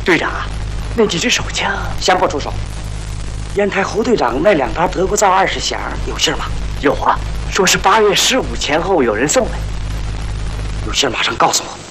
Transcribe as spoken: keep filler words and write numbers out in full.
队长，那几支手枪， 先不出手。烟台侯队长那两沓德国造二十响有信吗？ 有啊，说是八月十五前后有人送来。 有信马上告诉我。